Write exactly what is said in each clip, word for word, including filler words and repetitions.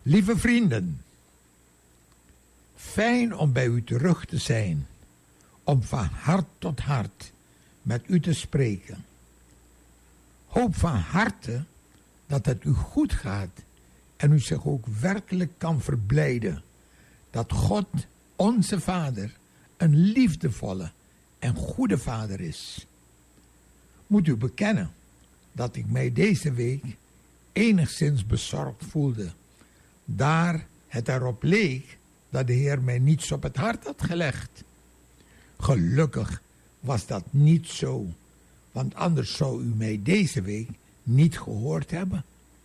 Lieve vrienden, fijn om bij u terug te zijn, om van hart tot hart met u te spreken. Hoop van harte dat het u goed gaat en u zich ook werkelijk kan verblijden dat God, onze Vader, een liefdevolle en goede Vader is. Moet u bekennen dat ik mij deze week enigszins bezorgd voelde, daar het erop leek dat de Heer mij niets op het hart had gelegd. Gelukkig was dat niet zo, want anders zou u mij deze week niet gehoord hebben.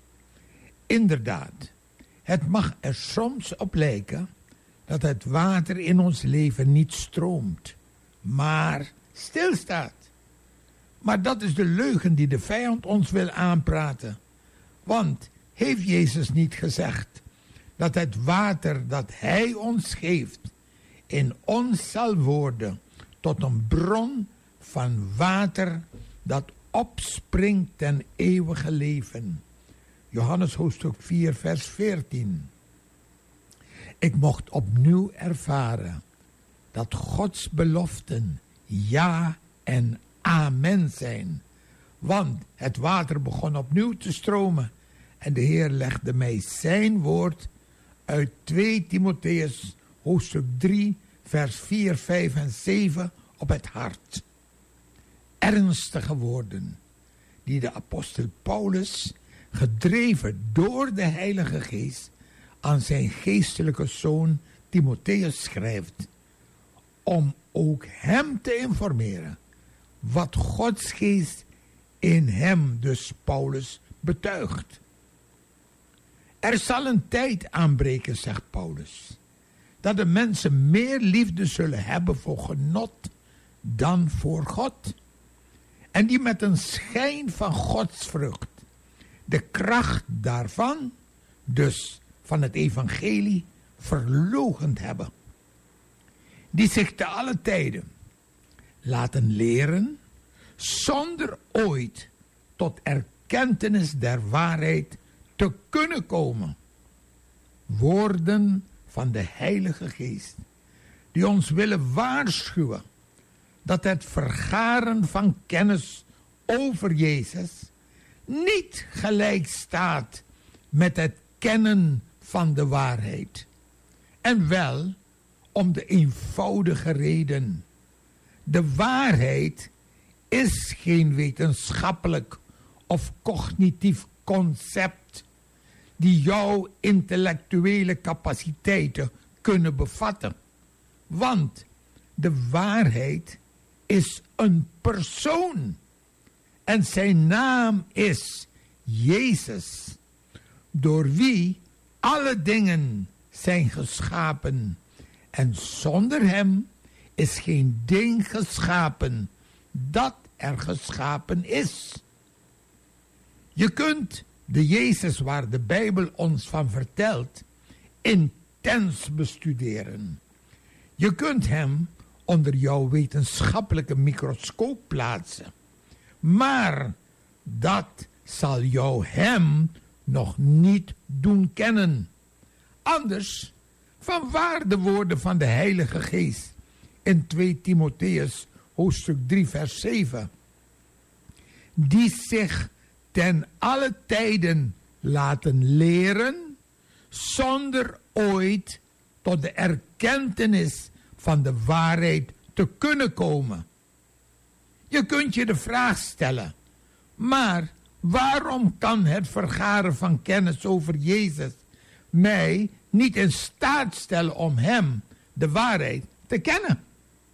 Inderdaad, het mag er soms op lijken dat het water in ons leven niet stroomt, maar stilstaat. Maar dat is de leugen die de vijand ons wil aanpraten. Want heeft Jezus niet gezegd dat het water dat Hij ons geeft in ons zal worden tot een bron van water dat opspringt ten eeuwige leven? Johannes hoofdstuk vier vers veertien. Ik mocht opnieuw ervaren dat Gods beloften ja en amen zijn. Want het water begon opnieuw te stromen en de Heer legde mij zijn woord uit twee Timotheus hoofdstuk drie vers vier, vijf en zeven op het hart. Ernstige woorden die de apostel Paulus, gedreven door de Heilige Geest, aan zijn geestelijke zoon Timotheus schrijft, om ook hem te informeren wat Gods geest in hem, dus Paulus, betuigt. Er zal een tijd aanbreken, zegt Paulus, dat de mensen meer liefde zullen hebben voor genot dan voor God. En die met een schijn van godsvrucht de kracht daarvan, dus van het evangelie, verloochend hebben. Die zich te alle tijden laten leren, zonder ooit tot erkentenis der waarheid te kunnen komen. Woorden van de Heilige Geest, die ons willen waarschuwen dat het vergaren van kennis over Jezus niet gelijk staat met het kennen van de waarheid. En wel om de eenvoudige reden: de waarheid is geen wetenschappelijk of cognitief concept die jouw intellectuele capaciteiten kunnen bevatten. Want de waarheid is een persoon. En zijn naam is Jezus, door wie alle dingen zijn geschapen. En zonder hem is geen ding geschapen dat er geschapen is. Je kunt de Jezus waar de Bijbel ons van vertelt intens bestuderen. Je kunt hem onder jouw wetenschappelijke microscoop plaatsen. Maar dat zal jou hem nog niet doen kennen. Anders, vanwaar de woorden van de Heilige Geest in twee Timotheus hoofdstuk drie vers zeven. Die zich ten alle tijden laten leren, zonder ooit tot de erkentenis van de waarheid te kunnen komen. Je kunt je de vraag stellen, maar waarom kan het vergaren van kennis over Jezus mij niet in staat stellen om hem, de waarheid, te kennen?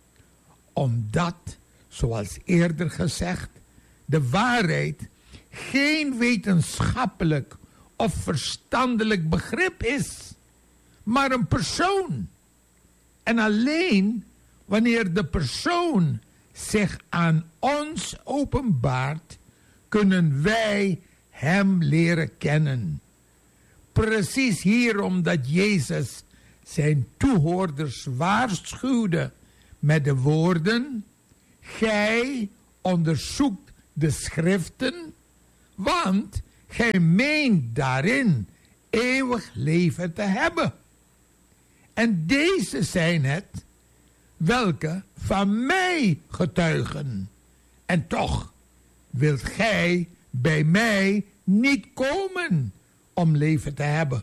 Omdat, zoals eerder gezegd, de waarheid geen wetenschappelijk of verstandelijk begrip is, maar een persoon. En alleen wanneer de persoon zich aan ons openbaart, kunnen wij hem leren kennen. Precies hierom dat Jezus zijn toehoorders waarschuwde met de woorden: gij onderzoekt de schriften, want gij meent daarin eeuwig leven te hebben. En deze zijn het, welke van mij getuigen. En toch wilt gij bij mij niet komen om leven te hebben.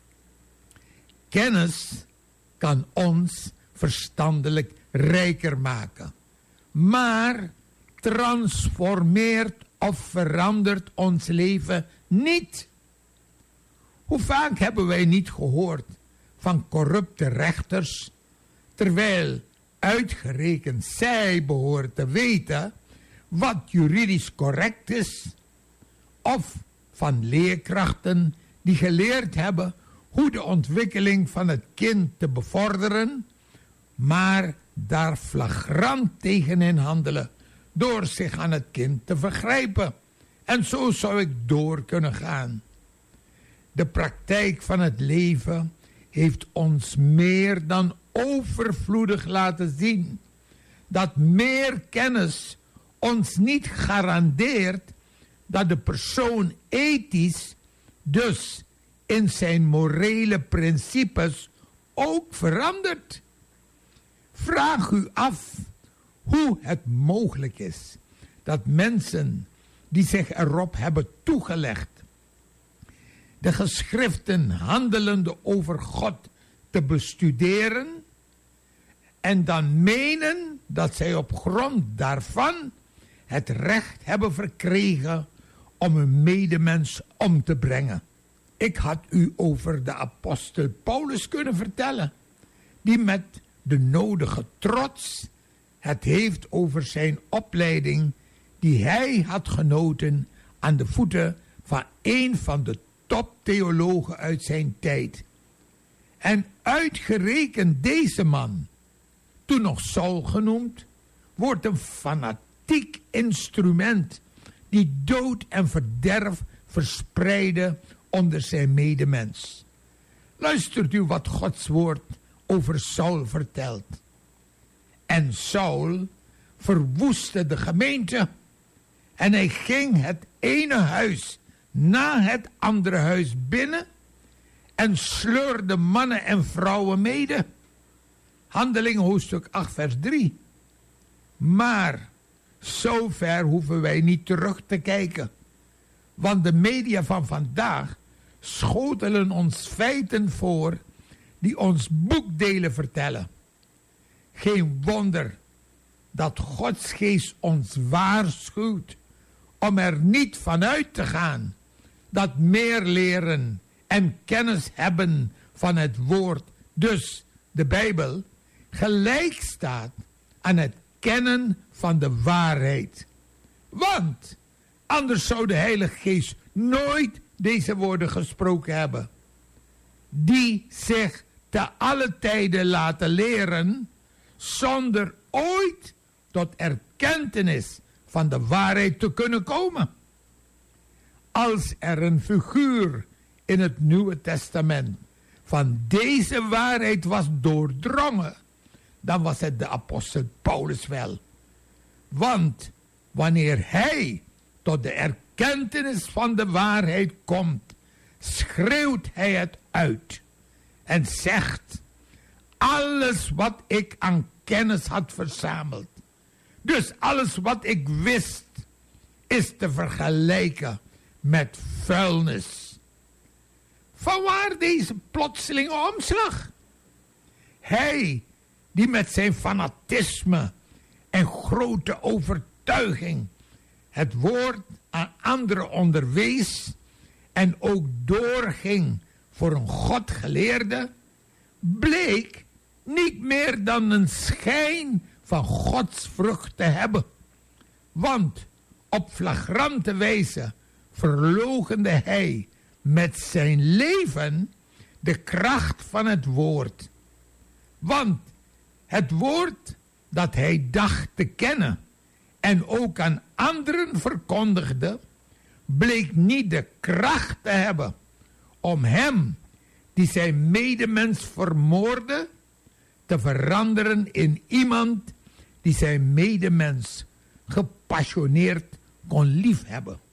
Kennis kan ons verstandelijk rijker maken, maar transformeert of verandert ons leven niet. Hoe vaak hebben wij niet gehoord van corrupte rechters, terwijl uitgerekend zij behoren te weten wat juridisch correct is, of van leerkrachten die geleerd hebben hoe de ontwikkeling van het kind te bevorderen, maar daar flagrant tegenin handelen door zich aan het kind te vergrijpen. En zo zou ik door kunnen gaan. De praktijk van het leven heeft ons meer dan overvloedig laten zien dat meer kennis ons niet garandeert dat de persoon ethisch, dus in zijn morele principes, ook verandert. Vraag u af hoe het mogelijk is dat mensen die zich erop hebben toegelegd de geschriften handelende over God te bestuderen en dan menen dat zij op grond daarvan het recht hebben verkregen om een medemens om te brengen. Ik had u over de apostel Paulus kunnen vertellen, die met de nodige trots het heeft over zijn opleiding die hij had genoten aan de voeten van een van de toptheologen uit zijn tijd. En uitgerekend deze man, toen nog Saul genoemd, wordt een fanatiek instrument die dood en verderf verspreidde onder zijn medemens. Luistert u wat Gods woord over Saul vertelt. En Saul verwoestte de gemeente en hij ging het ene huis na het andere huis binnen en sleurde mannen en vrouwen mede. Handelingen hoofdstuk acht vers drie. Maar zover hoeven wij niet terug te kijken. Want de media van vandaag schotelen ons feiten voor die ons boekdelen vertellen. Geen wonder dat Gods geest ons waarschuwt om er niet vanuit te gaan dat meer leren en kennis hebben van het woord, dus de Bijbel, gelijk staat aan het kennen van de waarheid. Want anders zou de Heilige Geest nooit deze woorden gesproken hebben. Die zich te alle tijden laten leren, zonder ooit tot erkentenis van de waarheid te kunnen komen. Als er een figuur in het Nieuwe Testament van deze waarheid was doordrongen, dan was het de apostel Paulus wel. Want wanneer hij tot de erkentenis van de waarheid komt, schreeuwt hij het uit en zegt: alles wat ik aan kennis had verzameld, dus alles wat ik wist, is te vergelijken met vuilnis. Vanwaar deze plotselinge omslag? Hij die met zijn fanatisme en grote overtuiging het woord aan anderen onderwees en ook doorging voor een godgeleerde, bleek niet meer dan een schijn van Gods vrucht te hebben. Want op flagrante wijze verloochende hij met zijn leven de kracht van het woord. Want het woord dat hij dacht te kennen en ook aan anderen verkondigde, bleek niet de kracht te hebben om hem, die zijn medemens vermoordde, te veranderen in iemand die zijn medemens gepassioneerd kon liefhebben.